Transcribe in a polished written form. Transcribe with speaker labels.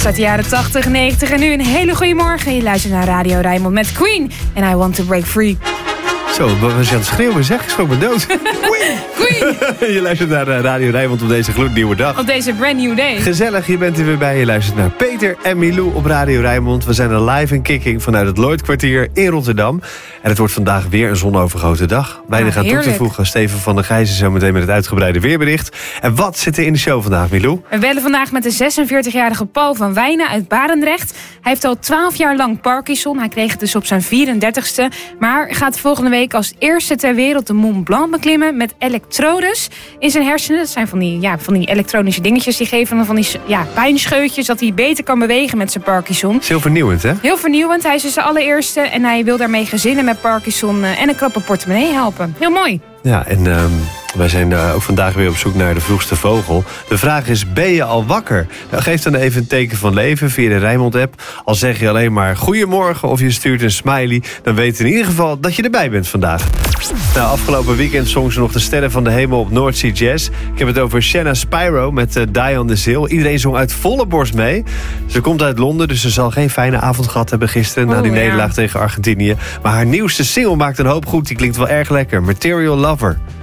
Speaker 1: Uit de jaren 80, 90 en nu een hele goede morgen. Je luistert naar Radio Rijnmond met Queen en I Want to Break Free.
Speaker 2: Zo, we zijn aan het schreeuwen, zeg. Ik schrok me dood. Queen! Je luistert naar Radio Rijnmond op deze gloednieuwe dag.
Speaker 1: Op deze brand new day.
Speaker 2: Gezellig, je bent er weer bij. Je luistert naar Peter en Milou op Radio Rijnmond. We zijn er live en kicking vanuit het Lloydkwartier in Rotterdam. En het wordt vandaag weer een zonovergoten dag. Weinig aan toe te voegen. Steven van der Gijzen zo meteen met het uitgebreide weerbericht. En wat zit er in de show vandaag, Milou?
Speaker 1: We bellen vandaag met de 46-jarige Paul van Wijnen uit Barendrecht. Hij heeft al 12 jaar lang Parkinson. Hij kreeg het dus op zijn 34ste. Maar gaat volgende week als eerste ter wereld de Mont Blanc beklimmen met elektrodes in zijn hersenen. Dat zijn van die elektronische dingetjes die geven hem van die pijnscheutjes, dat hij beter kan bewegen met zijn Parkinson.
Speaker 2: Dat is heel vernieuwend, hè?
Speaker 1: Heel vernieuwend. Hij is dus de allereerste en hij wil daarmee gezinnen met Parkinson en een krappe portemonnee helpen. Heel mooi.
Speaker 2: Ja, en wij zijn ook vandaag weer op zoek naar de vroegste vogel. De vraag is, ben je al wakker? Nou, geef dan even een teken van leven via de Rijnmond-app. Al zeg je alleen maar goedemorgen of je stuurt een smiley, dan weten we in ieder geval dat je erbij bent vandaag. Nou, afgelopen weekend zong ze nog de sterren van de hemel op North Sea Jazz. Ik heb het over Shanna Spyro met Die on the Zill. Iedereen zong uit volle borst mee. Ze komt uit Londen, dus ze zal geen fijne avond gehad hebben gisteren na die nederlaag tegen Argentinië. Maar haar nieuwste single maakt een hoop goed. Die klinkt wel erg lekker. Material Lover.